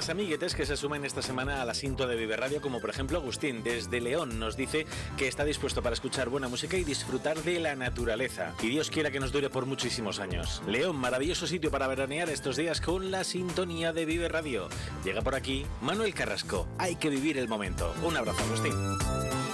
más amiguetes que se sumen esta semana a la cinta de Vive Radio, como por ejemplo Agustín, desde León, nos dice que está dispuesto para escuchar buena música y disfrutar de la naturaleza. Y Dios quiera que nos dure por muchísimos años. León, maravilloso sitio para veranear estos días con la sintonía de Vive Radio. Llega por aquí Manuel Carrasco. Hay que vivir el momento. Un abrazo, Agustín.